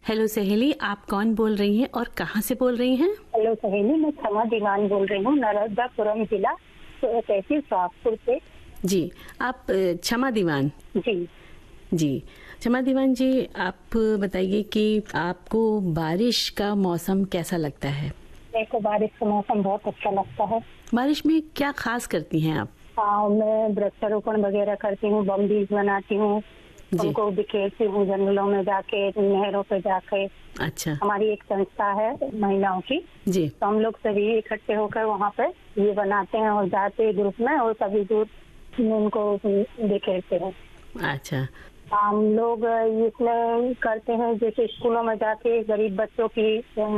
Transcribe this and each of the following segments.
Hello सहेली, आप कौन बोल रही हैं और कहाँ से बोल रही हैं? हेलो सहेली, मैं क्षमा दीवान बोल रही हूँ, नर्मदापुरम जिला, तहसील सोहागपुर से। जी, आप क्षमा दीवान जी जी। क्षमा दीवान जी, आप बताइए कि आपको बारिश का मौसम कैसा लगता है? मेरे को बारिश का मौसम बहुत अच्छा लगता है। बारिश में क्या खास करती हैं आप? हाँ, मैं वृक्षारोपण वगैरह करती हूँ, बम बीज बनाती हूँ, जी। उनको बिखेरती हूँ जंगलों में जाके, नहरों पे जाके। अच्छा। हमारी एक संस्था है महिलाओं की, जी। तो हम लोग सभी इकट्ठे होकर वहाँ पे ये बनाते हैं और जाते हैं ग्रुप में और सभी दूर उनको बिखेरते हैं। अच्छा। हम लोग इसमें करते हैं, जैसे स्कूलों में जाके गरीब बच्चों की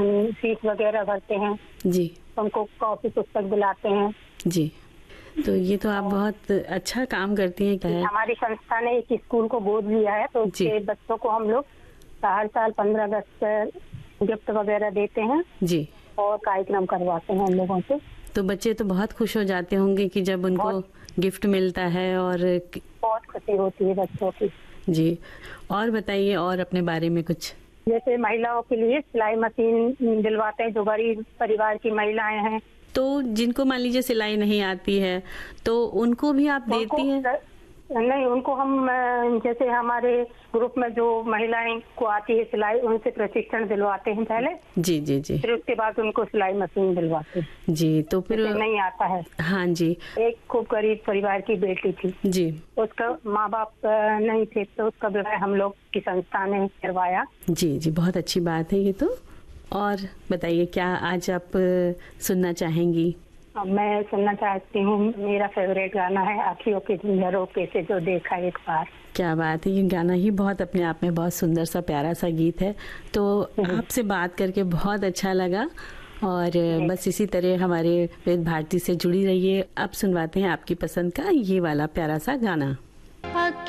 फीस वगैरह भरते हैं, जी उनको कॉपी पुस्तक दिलाते हैं। जी। तो ये तो आप बहुत अच्छा काम करती हैं। क्या है? हमारी संस्था ने एक स्कूल को गोद लिया है, तो जी। उसके बच्चों को हम लोग हर साल 15 अगस्त पर गिफ्ट वगैरह देते हैं जी। और कार्यक्रम करवाते हैं हम लोगों से। तो बच्चे तो बहुत खुश हो जाते होंगे कि जब उनको गिफ्ट मिलता है। और बहुत खुशी होती है बच्चों की। जी, और बताइए और अपने बारे में कुछ। जैसे महिलाओं के लिए सिलाई मशीन दिलवाते हैं, जो गरीब परिवार की महिलाएं हैं। तो जिनको मान लीजिए सिलाई नहीं आती है, तो उनको भी आप देती हैं? नहीं, उनको हम जैसे हमारे ग्रुप में जो महिलाएं को आती है सिलाई, उनसे प्रशिक्षण दिलवाते हैं पहले। जी जी जी। फिर उसके बाद उनको सिलाई मशीन दिलवाते हैं। जी, तो फिर नहीं आता है। हाँ जी। एक खूब गरीब परिवार की बेटी थी जी। उसका माँ बाप नहीं थे, तो उसका विवाह हम लोग की संस्था ने करवाया। जी जी, बहुत अच्छी बात है ये तो। और बताइए, क्या आज आप सुनना चाहेंगी? मैं सुनना चाहती हूँ, मेरा फेवरेट गाना है आँखियों के झरोखे से जो देखा एक बार। क्या बात है, ये गाना ही बहुत अपने आप में बहुत सुंदर सा प्यारा सा गीत है। तो आपसे बात करके बहुत अच्छा लगा और बस इसी तरह हमारे वेद भारती से जुड़ी रहिए। अब सुनवाते हैं आपकी पसंद का ये वाला प्यारा सा गाना।